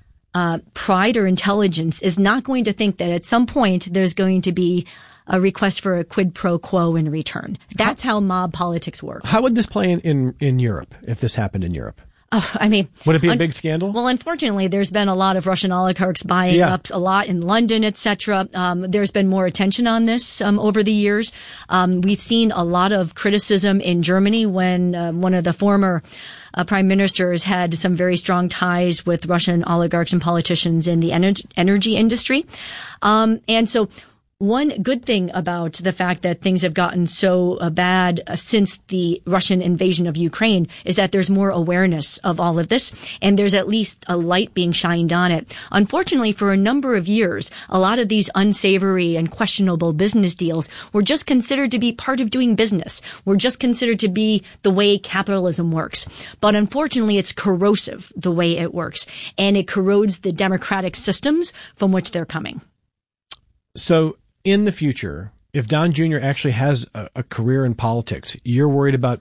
Uh, pride or intelligence is not going to think that at some point there's going to be a request for a quid pro quo in return. That's how, how mob politics works. How would this play in, in, in Europe if this happened in Europe? Oh, I mean, would it be a un- big scandal? Well, unfortunately, there's been a lot of Russian oligarchs buying yeah. up a lot in London, et cetera. Um, there's been more attention on this um, over the years. Um, we've seen a lot of criticism in Germany when uh, one of the former uh, prime ministers had some very strong ties with Russian oligarchs and politicians in the ener- energy industry. Um, and so one good thing about the fact that things have gotten so uh, bad uh, since the Russian invasion of Ukraine is that there's more awareness of all of this, and there's at least a light being shined on it. Unfortunately, for a number of years, a lot of these unsavory and questionable business deals were just considered to be part of doing business, were just considered to be the way capitalism works. But unfortunately, it's corrosive the way it works, and it corrodes the democratic systems from which they're coming. So, in the future, if Don Junior actually has a, a career in politics, you're worried about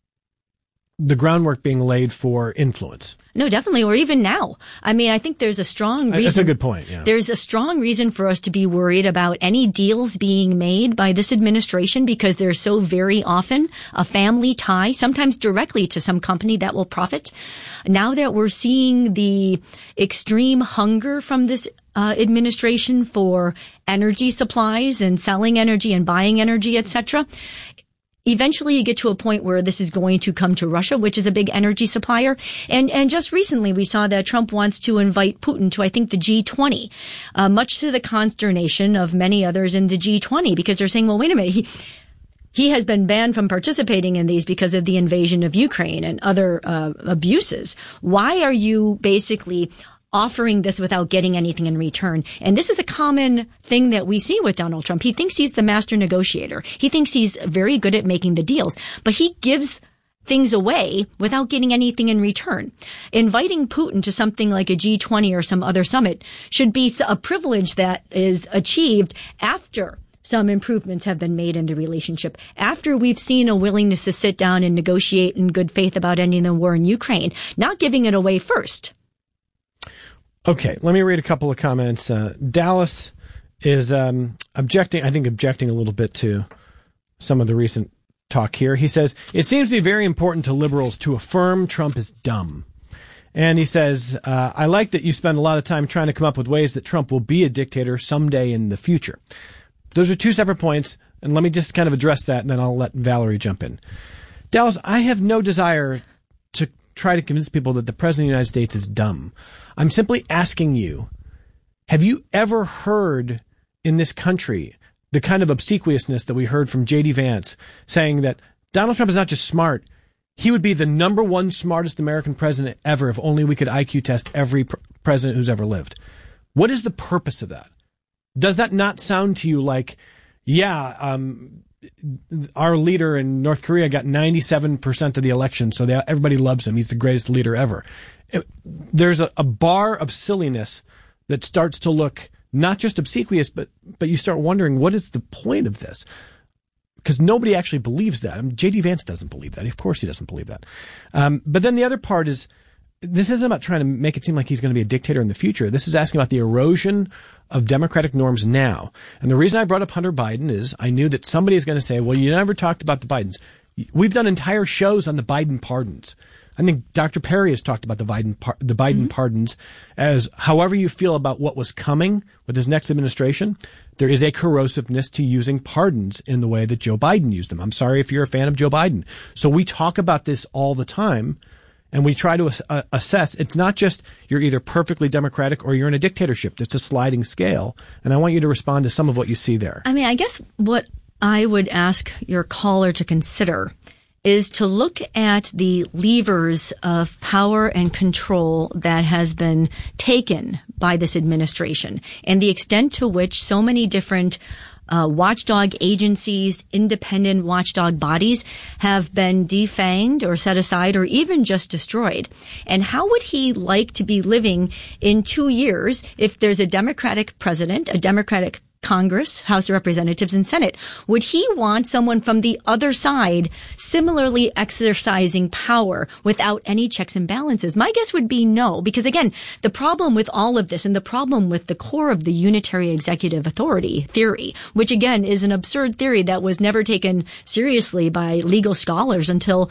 the groundwork being laid for influence. No, definitely. Or even now. I mean, I think there's a strong reason. That's a good point, yeah. There's a strong reason for us to be worried about any deals being made by this administration because there's so very often a family tie, sometimes directly to some company that will profit. Now that we're seeing the extreme hunger from this uh, administration for energy supplies and selling energy and buying energy, et cetera, eventually you get to a point where this is going to come to Russia, which is a big energy supplier. And, and just recently we saw that Trump wants to invite Putin to, I think, the G twenty, uh, much to the consternation of many others in the G twenty, because they're saying, well, wait a minute, he, he has been banned from participating in these because of the invasion of Ukraine and other uh, abuses. Why are you basically offering this without getting anything in return? And this is a common thing that we see with Donald Trump. He thinks he's the master negotiator. He thinks he's very good at making the deals, but he gives things away without getting anything in return. Inviting Putin to something like a G twenty or some other summit should be a privilege that is achieved after some improvements have been made in the relationship, after we've seen a willingness to sit down and negotiate in good faith about ending the war in Ukraine, not giving it away first. Okay, let me read a couple of comments. Uh, Dallas is um, objecting, I think objecting a little bit to some of the recent talk here. He says, it seems to be very important to liberals to affirm Trump is dumb. And he says, uh, I like that you spend a lot of time trying to come up with ways that Trump will be a dictator someday in the future. Those are two separate points, and let me just kind of address that, and then I'll let Valerie jump in. Dallas, I have no desire to try to convince people that the President of the United States is dumb. I'm simply asking you, have you ever heard in this country the kind of obsequiousness that we heard from J D Vance saying that Donald Trump is not just smart, he would be the number one smartest American president ever if only we could I Q test every pr- president who's ever lived? What is the purpose of that? Does that not sound to you like, yeah, um, our leader in North Korea got ninety-seven percent of the election, so they, everybody loves him. He's the greatest leader ever. It, there's a, a bar of silliness that starts to look not just obsequious, but but you start wondering, what is the point of this? Because nobody actually believes that. I mean, J D Vance doesn't believe that. Of course he doesn't believe that. Um, but then the other part is, this isn't about trying to make it seem like he's going to be a dictator in the future. This is asking about the erosion of democratic norms now. And the reason I brought up Hunter Biden is I knew that somebody is going to say, well, you never talked about the Bidens. We've done entire shows on the Biden pardons. I think Doctor Perry has talked about the Biden par- the Biden mm-hmm. pardons as however you feel about what was coming with his next administration, there is a corrosiveness to using pardons in the way that Joe Biden used them. I'm sorry if you're a fan of Joe Biden. So we talk about this all the time, and we try to uh, assess. It's not just you're either perfectly democratic or you're in a dictatorship. It's a sliding scale. And I want you to respond to some of what you see there. I mean, I guess what I would ask your caller to consider is to look at the levers of power and control that has been taken by this administration and the extent to which so many different uh, watchdog agencies, independent watchdog bodies have been defanged or set aside or even just destroyed. And how would he like to be living in two years if there's a Democratic president, a Democratic Congress, House of Representatives, and Senate? Would he want someone from the other side similarly exercising power without any checks and balances? My guess would be no, because again, the problem with all of this and the problem with the core of the unitary executive authority theory, which again is an absurd theory that was never taken seriously by legal scholars until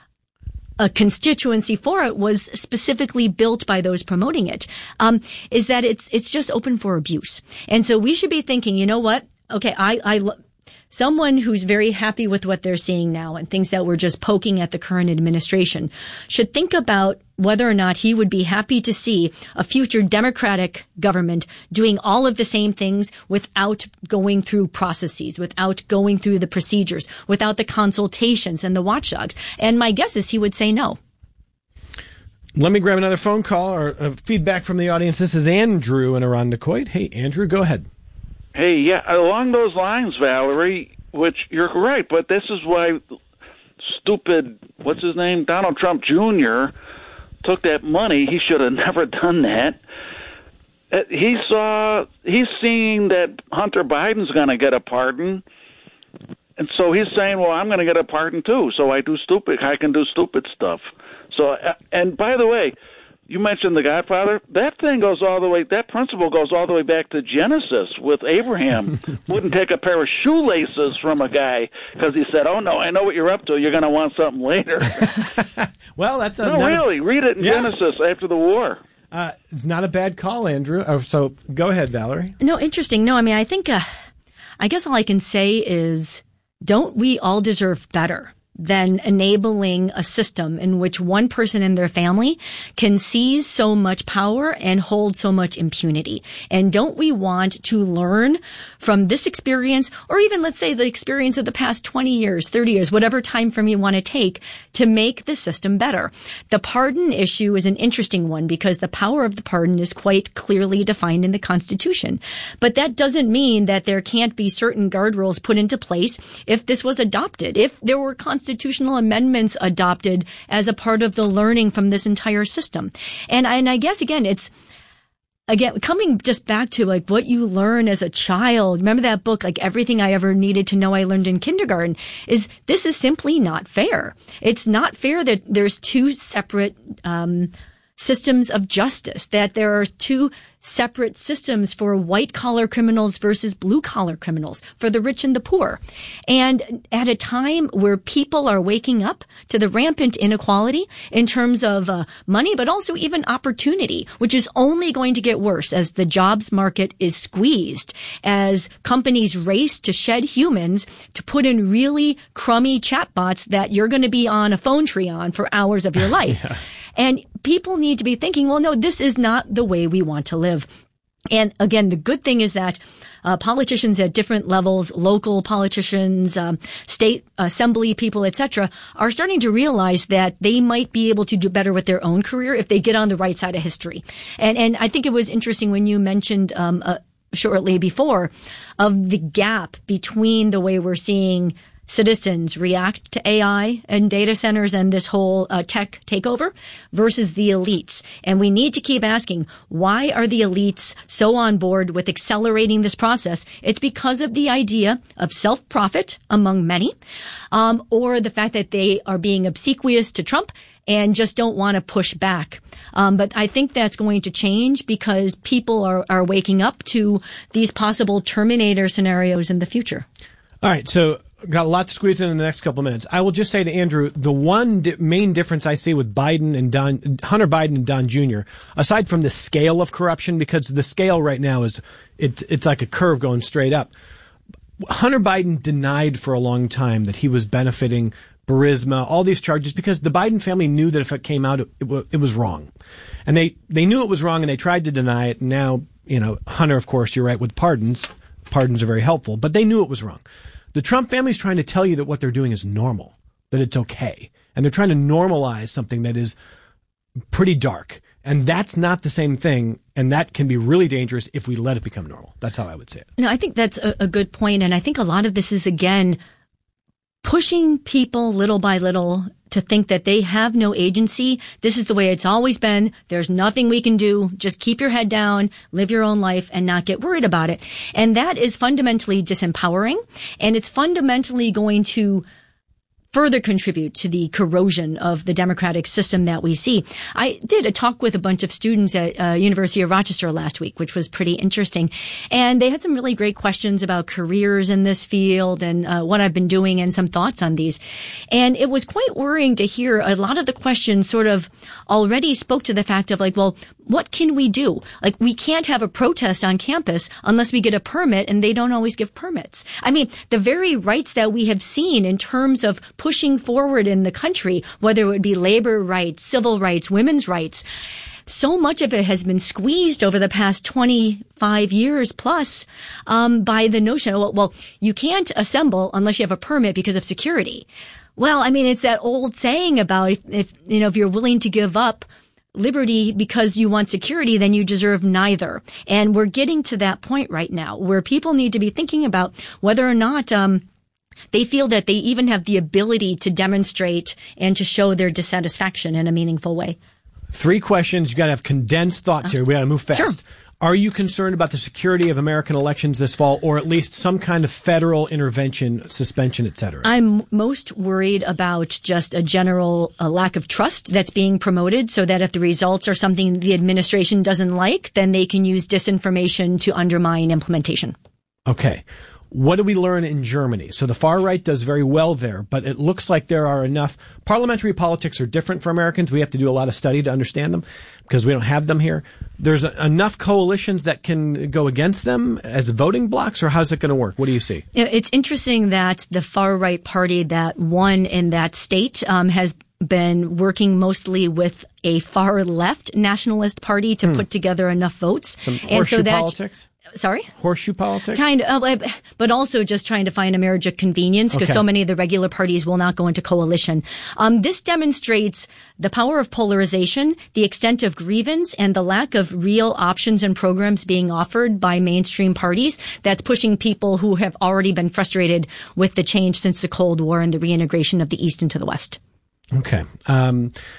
a constituency for it was specifically built by those promoting it, um, is that it's it's just open for abuse. And so we should be thinking, you know what? Okay, I, I someone who's very happy with what they're seeing now and thinks that we're just poking at the current administration should think about whether or not he would be happy to see a future Democratic government doing all of the same things without going through processes, without going through the procedures, without the consultations and the watchdogs. And my guess is he would say no. Let me grab another phone call or uh, feedback from the audience. This is Andrew in Irondequoit. Hey, Andrew, go ahead. Hey, yeah, along those lines, Valerie, which you're right, but this is why stupid, what's his name, Donald Trump Junior took that money. He should have never done that. He saw, he's seeing that Hunter Biden's going to get a pardon, and so he's saying, well, I'm going to get a pardon too, so I do stupid, I can do stupid stuff. So, and by the way, you mentioned The Godfather. That thing goes all the way, that principle goes all the way back to Genesis with Abraham. Wouldn't take a pair of shoelaces from a guy because he said, oh, no, I know what you're up to. You're going to want something later. Well, that's a... No, really. A, read it in yeah. Genesis after the war. Uh, it's not a bad call, Andrew. Oh, so go ahead, Valerie. No, interesting. No, I mean, I think, uh, I guess all I can say is, don't we all deserve better than enabling a system in which one person in their family can seize so much power and hold so much impunity? And don't we want to learn from this experience, or even let's say the experience of the past twenty years, thirty years, whatever time frame you want to take, to make the system better? The pardon issue is an interesting one because the power of the pardon is quite clearly defined in the Constitution. But that doesn't mean that there can't be certain guardrails put into place if this was adopted, if there were constitutional Constitutional amendments adopted as a part of the learning from this entire system. And I, and I guess, again, it's again, coming just back to like what you learn as a child, remember that book, like Everything I Ever Needed to Know I Learned in Kindergarten, is this is simply not fair. It's not fair that there's two separate um systems of justice, that there are two separate systems for white-collar criminals versus blue-collar criminals, for the rich and the poor. And at a time where people are waking up to the rampant inequality in terms of uh, money, but also even opportunity, which is only going to get worse as the jobs market is squeezed, as companies race to shed humans to put in really crummy chatbots that you're going to be on a phone tree on for hours of your life. yeah. And people need to be thinking, well, no, this is not the way we want to live. And again, the good thing is that uh, politicians at different levels, local politicians, um, state assembly people, et cetera, are starting to realize that they might be able to do better with their own career if they get on the right side of history. And and I think it was interesting when you mentioned um, uh, shortly before of the gap between the way we're seeing citizens react to A I and data centers and this whole uh, tech takeover versus the elites. And we need to keep asking, why are the elites so on board with accelerating this process? It's because of the idea of self-profit among many, um, or the fact that they are being obsequious to Trump and just don't want to push back. Um, but I think that's going to change because people are, are waking up to these possible Terminator scenarios in the future. All right, so got a lot to squeeze in in the next couple of minutes. I will just say to Andrew, the one di- main difference I see with Biden and Don, Hunter Biden and Don Junior, aside from the scale of corruption, because the scale right now is, it, it's like a curve going straight up. Hunter Biden denied for a long time that he was benefiting Burisma, all these charges, because the Biden family knew that if it came out, it, it, it was wrong. And they, they knew it was wrong and they tried to deny it. And now, you know, Hunter, of course, you're right, with pardons. Pardons are very helpful, but they knew it was wrong. The Trump family is trying to tell you that what they're doing is normal, that it's okay. And they're trying to normalize something that is pretty dark. And that's not the same thing. And that can be really dangerous if we let it become normal. That's how I would say it. No, I think that's a, a good point. And I think a lot of this is, again, pushing people little by little to think that they have no agency. This is the way it's always been. There's nothing we can do. Just keep your head down, live your own life, and not get worried about it. And that is fundamentally disempowering, and it's fundamentally going to further contribute to the corrosion of the democratic system that we see. I did a talk with a bunch of students at uh, University of Rochester last week, which was pretty interesting. And they had some really great questions about careers in this field and uh, what I've been doing and some thoughts on these. And it was quite worrying to hear a lot of the questions sort of already spoke to the fact of like, well, what can we do? Like, we can't have a protest on campus unless we get a permit, and they don't always give permits. I mean, the very rights that we have seen in terms of pushing forward in the country, whether it would be labor rights, civil rights, women's rights, so much of it has been squeezed over the past twenty-five years plus um, by the notion, well, well, you can't assemble unless you have a permit because of security. Well, I mean, it's that old saying about if, if you know, if you're willing to give up liberty because you want security, then you deserve neither. And we're getting to that point right now where people need to be thinking about whether or not um they feel that they even have the ability to demonstrate and to show their dissatisfaction in a meaningful way. Three questions. You got to have condensed thoughts uh, here. We got to move fast. Sure. Are you concerned about the security of American elections this fall, or at least some kind of federal intervention, suspension, et cetera? I'm most worried about just a general a lack of trust that's being promoted, so that if the results are something the administration doesn't like, then they can use disinformation to undermine implementation. Okay. What do we learn in Germany? So the far right does very well there, but it looks like there are enough. Parliamentary politics are different for Americans. We have to do a lot of study to understand them because we don't have them here. There's a, enough coalitions that can go against them as voting blocks, or how's it going to work? What do you see? It's interesting that the far right party that won in that state um, has been working mostly with a far left nationalist party to hmm. put together enough votes. Some horseshoe and so that, politics? Sorry? Horseshoe politics? Kind of, but also just trying to find a marriage of convenience because okay. so many of the regular parties will not go into coalition. Um, this demonstrates the power of polarization, the extent of grievance, and the lack of real options and programs being offered by mainstream parties that's pushing people who have already been frustrated with the change since the Cold War and the reintegration of the East into the West. Okay. Um,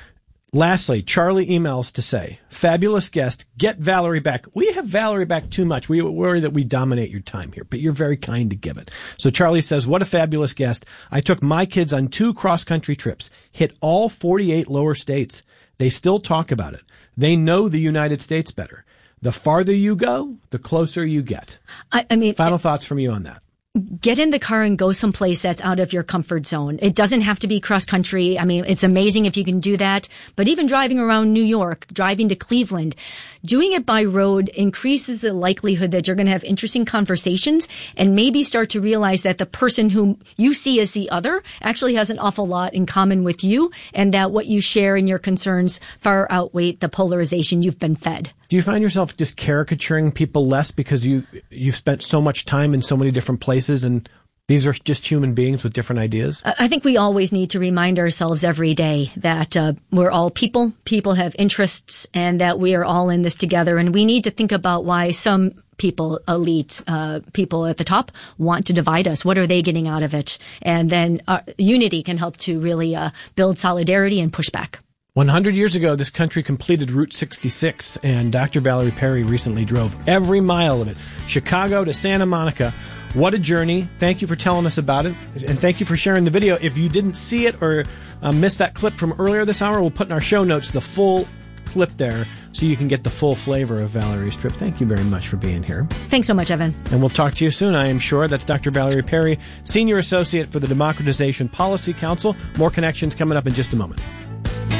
Lastly, Charlie emails to say, fabulous guest, get Valerie back. We have Valerie back too much. We worry that we dominate your time here, but you're very kind to give it. So Charlie says, what a fabulous guest. I took my kids on two cross-country trips, hit all forty-eight lower states. They still talk about it. They know the United States better. The farther you go, the closer you get. I, I mean, Final thoughts from you on that. Get in the car and go someplace that's out of your comfort zone. It doesn't have to be cross country. I mean, it's amazing if you can do that. But even driving around New York, driving to Cleveland, doing it by road increases the likelihood that you're going to have interesting conversations and maybe start to realize that the person whom you see as the other actually has an awful lot in common with you, and that what you share and your concerns far outweigh the polarization you've been fed. Do you find yourself just caricaturing people less because you, you've spent so much time in so many different places and these are just human beings with different ideas? I think we always need to remind ourselves every day that uh, we're all people, people have interests, and that we are all in this together. And we need to think about why some people, elite uh, people at the top, want to divide us. What are they getting out of it? And then uh, unity can help to really uh, build solidarity and push back. one hundred years ago, this country completed Route sixty-six, and Doctor Valerie Perry recently drove every mile of it, Chicago to Santa Monica. What a journey. Thank you for telling us about it, and thank you for sharing the video. If you didn't see it or uh, missed that clip from earlier this hour, we'll put in our show notes the full clip there so you can get the full flavor of Valerie's trip. Thank you very much for being here. Thanks so much, Evan. And we'll talk to you soon, I am sure. That's Doctor Valerie Perry, Senior Associate for the Democratization Policy Council. More connections coming up in just a moment.